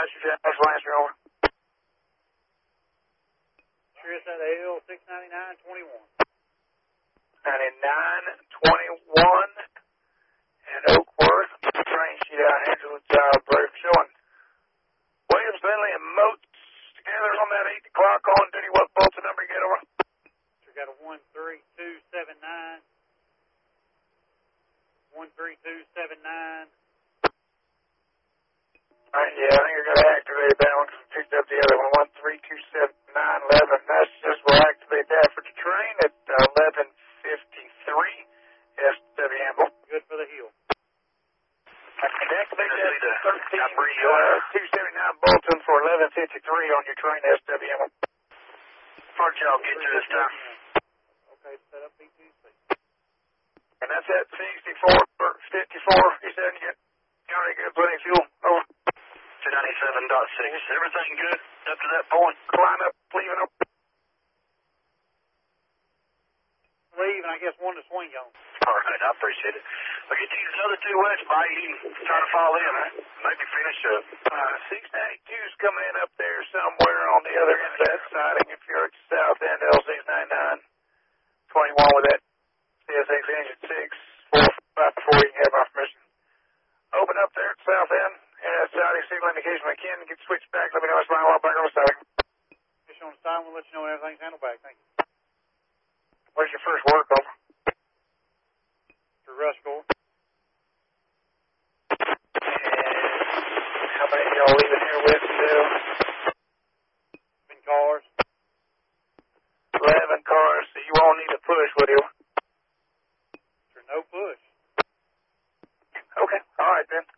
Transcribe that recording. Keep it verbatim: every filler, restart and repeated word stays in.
Roger, Dallas Lancer, over. Sure is that L six ninety-nine twenty-one. ninety-nine twenty-one and Oakworth. Train sheet out here to the job break showing Williams, Lindley, and Moats together on that eight o'clock on duty. What Bolton number you get over? Sure got a one three two seven nine. one three two seven nine. All right, yeah, I think you're going to activate that one because we picked up the other one, one three two seven nine eleven. That's just we'll activate that for the train at eleven fifty-three S W Amble. Good for the hill. I can activate that thirteen two seventy-nine Bolton for eleven fifty-three on your train S W Amble. Hard y'all get to this time. Okay, set up B two C. And that's at sixty-four fifty-four. You said you already got plenty of fuel. Over. two ninety-seven point six. Everything good up to that point? Line up, leaving up. Leave, and I guess one to swing on. All right, I appreciate it. I'll get these other two west by you and try to fall in, huh? Maybe finish up. Uh, six ninety-two's coming in up there somewhere on the other end of that siding. If you're at the south end, L six ninety-nine twenty-one with that C S X engine six, four, five, four, you can have my permission. Open up there at the south end, and that siding signal indication when I can get switched back. Let me know it's fine while I'm back on the siding. Just on the side, we'll let you know when everything's handled back. Thank you. Where's your first work over? To Rushcore. And how many of y'all leaving here with still? Eleven cars. Eleven cars, so you won't need to push, will you? Sure, no push. Okay, all right then.